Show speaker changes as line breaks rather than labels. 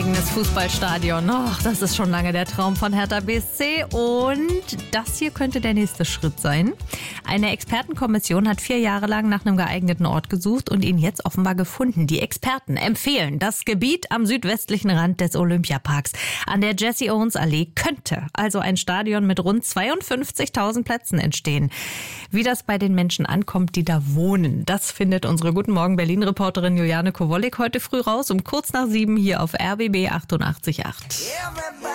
eigenes Fußballstadion. Das ist schon lange der Traum von Hertha BSC und das hier könnte der nächste Schritt sein. Eine Expertenkommission hat 4 Jahre lang nach einem geeigneten Ort gesucht und ihn jetzt offenbar gefunden. Die Experten empfehlen, das Gebiet am südwestlichen Rand des Olympiaparks an der Jesse Owens Allee könnte also ein Stadion mit rund 52.000 Plätzen entstehen. Wie das bei den Menschen ankommt, die da wohnen, das findet unsere Guten Morgen Berlin-Reporterin Juliane Kowollik heute früh raus um kurz nach 7 hier auf RBB 88.8.